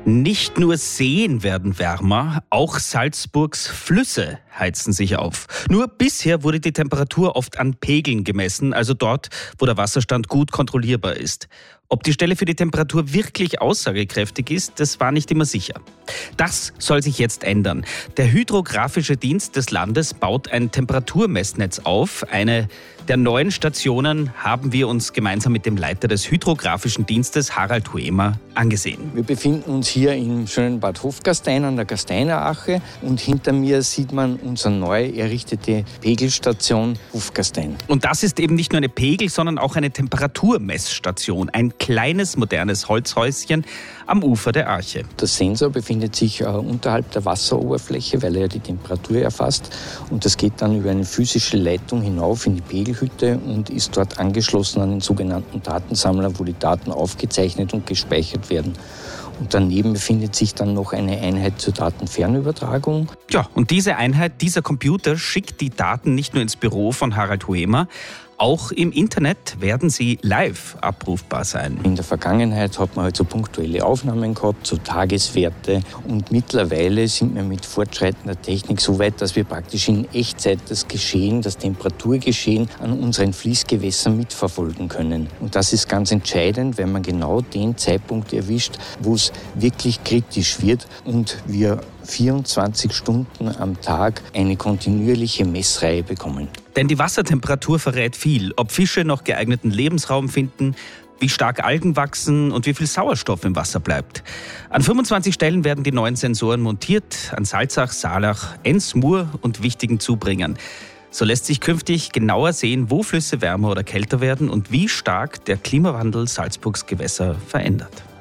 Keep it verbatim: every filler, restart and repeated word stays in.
Nicht nur Seen werden wärmer, auch Salzburgs Flüsse heizen sich auf. Nur bisher wurde die Temperatur oft an Pegeln gemessen, also dort, wo der Wasserstand gut kontrollierbar ist. Ob die Stelle für die Temperatur wirklich aussagekräftig ist, das war nicht immer sicher. Das soll sich jetzt ändern. Der Hydrographische Dienst des Landes baut ein Temperaturmessnetz auf. Eine der neuen Stationen haben wir uns gemeinsam mit dem Leiter des Hydrographischen Dienstes, Harald Huemer, angesehen. Wir befinden uns hier im schönen Bad Hofgastein an der Gasteiner-Ache und hinter mir sieht man unsere neu errichtete Pegelstation Hofgastein. Und das ist eben nicht nur eine Pegel, sondern auch eine Temperaturmessstation. Ein kleines, modernes Holzhäuschen am Ufer der Arche. Der Sensor befindet sich äh, unterhalb der Wasseroberfläche, weil er die Temperatur erfasst. Und das geht dann über eine physische Leitung hinauf in die Pegelhütte und ist dort angeschlossen an den sogenannten Datensammler, wo die Daten aufgezeichnet und gespeichert werden. Und daneben befindet sich dann noch eine Einheit zur Datenfernübertragung. Ja, und diese Einheit, dieser Computer schickt die Daten nicht nur ins Büro von Harald Huemer, auch im Internet werden sie live abrufbar sein. In der Vergangenheit hat man halt so punktuelle Aufnahmen gehabt, so Tageswerte. Und mittlerweile sind wir mit fortschreitender Technik so weit, dass wir praktisch in Echtzeit das Geschehen, das Temperaturgeschehen an unseren Fließgewässern mitverfolgen können. Und das ist ganz entscheidend, weil man genau den Zeitpunkt erwischt, wo es wirklich kritisch wird und wir vierundzwanzig Stunden am Tag eine kontinuierliche Messreihe bekommen. Denn die Wassertemperatur verrät viel, ob Fische noch geeigneten Lebensraum finden, wie stark Algen wachsen und wie viel Sauerstoff im Wasser bleibt. An fünfundzwanzig Stellen werden die neuen Sensoren montiert, an Salzach, Saalach, Enns, Mur und wichtigen Zubringern. So lässt sich künftig genauer sehen, wo Flüsse wärmer oder kälter werden und wie stark der Klimawandel Salzburgs Gewässer verändert.